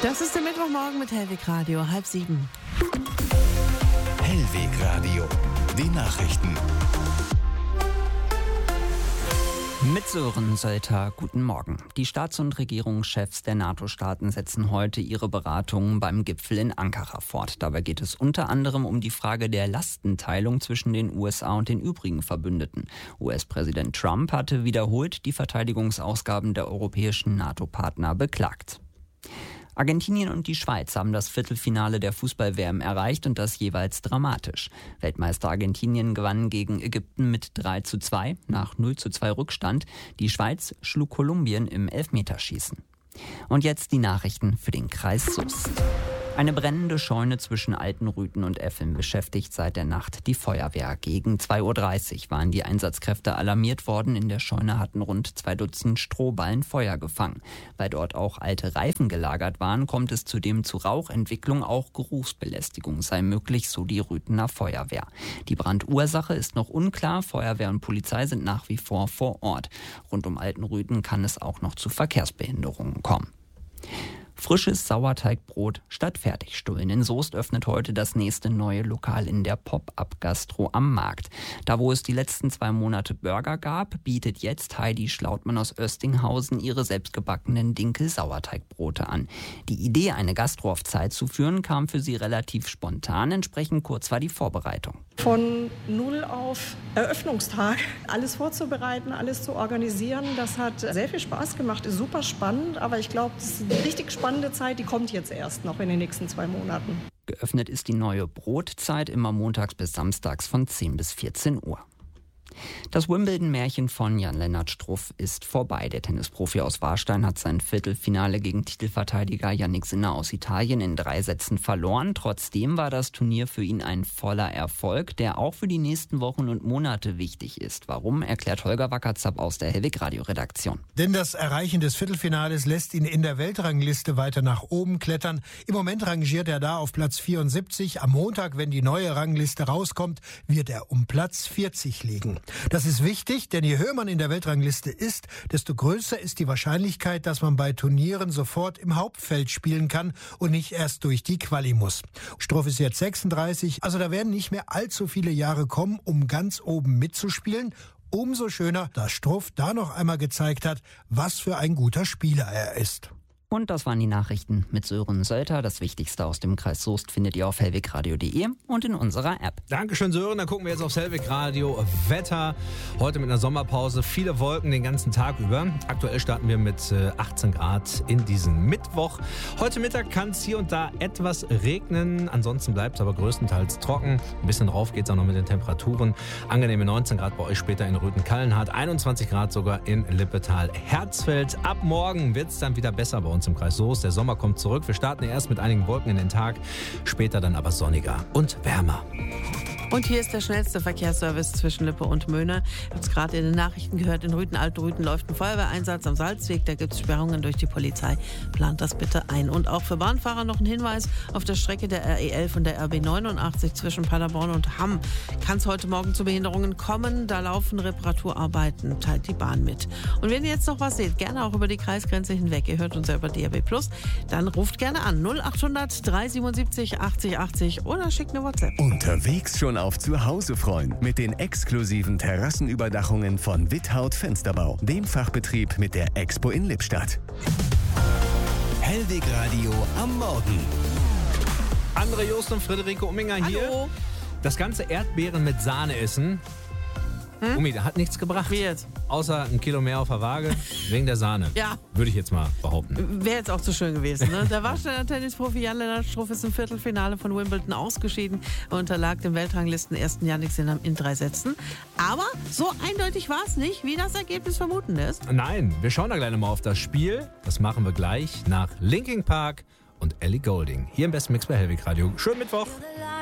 Das ist der Mittwochmorgen mit Hellweg Radio, 6:30. Hellweg Radio, die Nachrichten. Mit Sören Sölter, guten Morgen. Die Staats- und Regierungschefs der NATO-Staaten setzen heute ihre Beratungen beim Gipfel in Ankara fort. Dabei geht es unter anderem um die Frage der Lastenteilung zwischen den USA und den übrigen Verbündeten. US-Präsident Trump hatte wiederholt die Verteidigungsausgaben der europäischen NATO-Partner beklagt. Argentinien und die Schweiz haben das Viertelfinale der Fußball-WM erreicht und das jeweils dramatisch. Weltmeister Argentinien gewann gegen Ägypten mit 3:2 nach 0:2 Rückstand. Die Schweiz schlug Kolumbien im Elfmeterschießen. Und jetzt die Nachrichten für den Kreis Soest. Eine brennende Scheune zwischen Altenrüthen und Effeln beschäftigt seit der Nacht die Feuerwehr. Gegen 2:30 Uhr waren die Einsatzkräfte alarmiert worden. In der Scheune hatten rund 2 Dutzend Strohballen Feuer gefangen. Weil dort auch alte Reifen gelagert waren, kommt es zudem zu Rauchentwicklung. Auch Geruchsbelästigung sei möglich, so die Rüthener Feuerwehr. Die Brandursache ist noch unklar. Feuerwehr und Polizei sind nach wie vor Ort. Rund um Altenrüthen kann es auch noch zu Verkehrsbehinderungen kommen. Frisches Sauerteigbrot statt Fertigstullen. In Soest öffnet heute das nächste neue Lokal in der Pop-Up-Gastro am Markt. Da, wo es die letzten 2 Monate Burger gab, bietet jetzt Heidi Schlautmann aus Östinghausen ihre selbstgebackenen Dinkel-Sauerteigbrote an. Die Idee, eine Gastro auf Zeit zu führen, kam für sie relativ spontan. Entsprechend kurz war die Vorbereitung. Von 0 auf Eröffnungstag alles vorzubereiten, alles zu organisieren, das hat sehr viel Spaß gemacht, ist super spannend, aber ich glaube, das ist eine richtig spannende Zeit, die kommt jetzt erst noch in den nächsten 2 Monaten. Geöffnet ist die neue Brotzeit immer montags bis samstags von 10 bis 14 Uhr. Das Wimbledon-Märchen von Jan-Lennart Struff ist vorbei. Der Tennisprofi aus Warstein hat sein Viertelfinale gegen Titelverteidiger Jannik Sinner aus Italien in 3 Sätzen verloren. Trotzdem war das Turnier für ihn ein voller Erfolg, der auch für die nächsten Wochen und Monate wichtig ist. Warum, erklärt Holger Wackerzapp aus der Hellweg-Radio-Redaktion. Denn das Erreichen des Viertelfinales lässt ihn in der Weltrangliste weiter nach oben klettern. Im Moment rangiert er da auf Platz 74. Am Montag, wenn die neue Rangliste rauskommt, wird er um Platz 40 liegen. Das ist wichtig, denn je höher man in der Weltrangliste ist, desto größer ist die Wahrscheinlichkeit, dass man bei Turnieren sofort im Hauptfeld spielen kann und nicht erst durch die Quali muss. Struff ist jetzt 36, also da werden nicht mehr allzu viele Jahre kommen, um ganz oben mitzuspielen. Umso schöner, dass Struff da noch einmal gezeigt hat, was für ein guter Spieler er ist. Und das waren die Nachrichten mit Sören Sölter. Das Wichtigste aus dem Kreis Soest findet ihr auf hellwegradio.de und in unserer App. Dankeschön, Sören. Dann gucken wir jetzt aufs Hellweg Radio Wetter. Heute mit einer Sommerpause. Viele Wolken den ganzen Tag über. Aktuell starten wir mit 18 Grad in diesen Mittwoch. Heute Mittag kann es hier und da etwas regnen. Ansonsten bleibt es aber größtenteils trocken. Ein bisschen rauf geht es auch noch mit den Temperaturen. Angenehme 19 Grad bei euch später in Rüthen-Kallenhardt. 21 Grad sogar in Lippetal-Herzfeld. Ab morgen wird es dann wieder besser bei uns im Kreis Soest. Der Sommer kommt zurück. Wir starten erst mit einigen Wolken in den Tag, später dann aber sonniger und wärmer. Und hier ist der schnellste Verkehrsservice zwischen Lippe und Möhne. Ich habe es gerade in den Nachrichten gehört, in Rüthen-Altrüthen läuft ein Feuerwehreinsatz am Salzweg. Da gibt es Sperrungen durch die Polizei. Plant das bitte ein. Und auch für Bahnfahrer noch ein Hinweis: Auf der Strecke der RE11 und der RB89 zwischen Paderborn und Hamm kann es heute Morgen zu Behinderungen kommen. Da laufen Reparaturarbeiten, teilt die Bahn mit. Und wenn ihr jetzt noch was seht, gerne auch über die Kreisgrenze hinweg. Ihr hört uns ja über DAB+, dann ruft gerne an 0800 377 80 80 oder schickt eine WhatsApp. Unterwegs schon auf Zuhause freuen mit den exklusiven Terrassenüberdachungen von Withaut Fensterbau, dem Fachbetrieb mit der Expo in Lippstadt. Hellweg Radio am Morgen. André Jost und Friederike Umminger hier. Hallo. Das ganze Erdbeeren mit Sahne essen. Umi, der hat nichts gebracht. Wie jetzt? Außer 1 Kilo mehr auf der Waage, wegen der Sahne. Ja. Würde ich jetzt mal behaupten. Wäre jetzt auch zu schön gewesen. Ne? Der Warsteiner Tennisprofi Jan-Lennart Struff ist im Viertelfinale von Wimbledon ausgeschieden. Er unterlag dem Weltranglisten ersten Jannik Sinner in 3 Sätzen. Aber so eindeutig war es nicht, wie das Ergebnis vermuten lässt. Nein, wir schauen da gleich mal auf das Spiel. Das machen wir gleich nach Linkin Park und Ellie Goulding. Hier im besten Mix bei Hellweg Radio. Schönen Mittwoch.